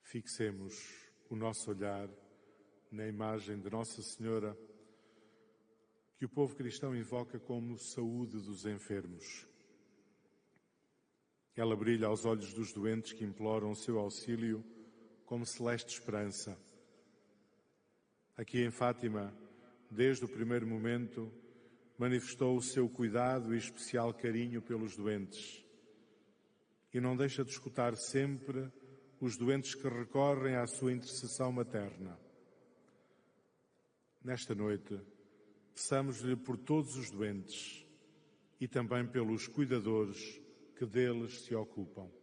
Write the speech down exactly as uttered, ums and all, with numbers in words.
Fixemos o nosso olhar na imagem de Nossa Senhora, que o povo cristão invoca como saúde dos enfermos. Ela brilha aos olhos dos doentes que imploram o seu auxílio como celeste esperança. Aqui em Fátima, desde o primeiro momento, manifestou o seu cuidado e especial carinho pelos doentes. E não deixa de escutar sempre os doentes que recorrem à sua intercessão materna. Nesta noite, peçamos-lhe por todos os doentes e também pelos cuidadores que deles se ocupam.